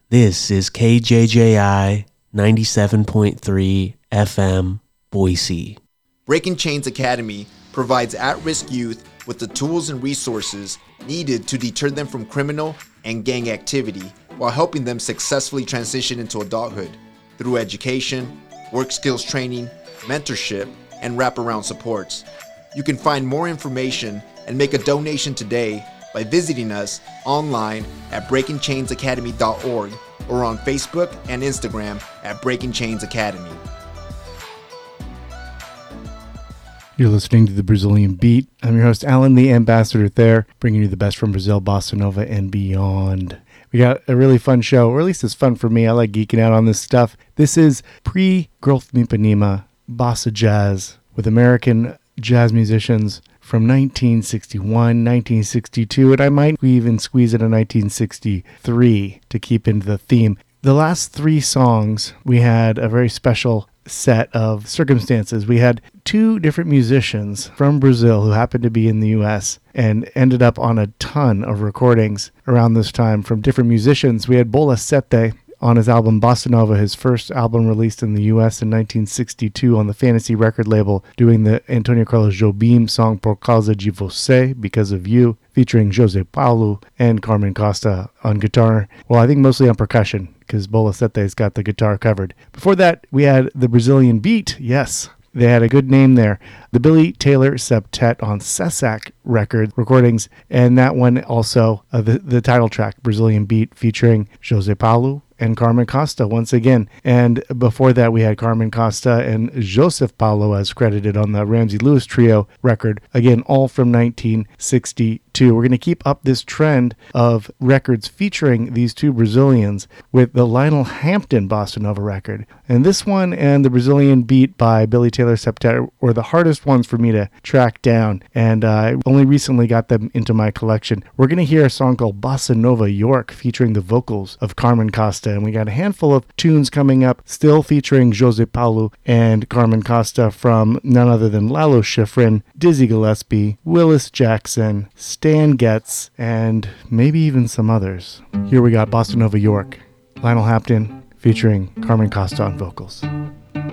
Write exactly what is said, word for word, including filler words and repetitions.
This is K J J I ninety-seven point three F M, Boise. Breaking Chains Academy provides at-risk youth with the tools and resources needed to deter them from criminal and gang activity while helping them successfully transition into adulthood through education, work skills training, mentorship, and wraparound supports. You can find more information and make a donation today by visiting us online at breaking chains academy dot org or on Facebook and Instagram at Breaking Chains Academy. You're listening to The Brazilian Beat. I'm your host, Alan, the ambassador there, bringing you the best from Brazil, Bossa Nova, and beyond. We got a really fun show, or at least it's fun for me. I like geeking out on this stuff. This is pre-Growth Ipanema Bossa Jazz with American jazz musicians from nineteen sixty-one, nineteen sixty-two, and I might even squeeze in a nineteen sixty-three to keep into the theme. The last three songs, we had a very special set of circumstances. We had two different musicians from Brazil who happened to be in the U S and ended up on a ton of recordings around this time from different musicians. We had Bola Sete on his album Bossa Nova, his first album released in the U S in nineteen sixty-two on the Fantasy record label, doing the Antonio Carlos Jobim song Por Causa de Você, Because of You, featuring José Paulo and Carmen Costa on guitar. Well, I think mostly on percussion, because Bola Sete's got the guitar covered. Before that, we had the Brazilian Beat. Yes, they had a good name there. The Billy Taylor Septet on Sesac Records recordings, and that one also, uh, the, the title track, Brazilian Beat, featuring José Paulo and Carmen Costa once again. And before that, we had Carmen Costa and Joseph Paulo as credited on the Ramsey Lewis Trio record. Again, all from nineteen sixty-two. We're going to keep up this trend of records featuring these two Brazilians with the Lionel Hampton Bossa Nova record. And this one and the Brazilian Beat by Billy Taylor Septet were the hardest ones for me to track down, and uh, I only recently got them into my collection. We're going to hear a song called Bossa Nova York featuring the vocals of Carmen Costa, and we got a handful of tunes coming up still featuring José Paulo and Carmen Costa from none other than Lalo Schifrin, Dizzy Gillespie, Willis Jackson, Stan Getz, and maybe even some others. Here we got Bossa Nova York, Lionel Hampton featuring Carmen Costa on vocals.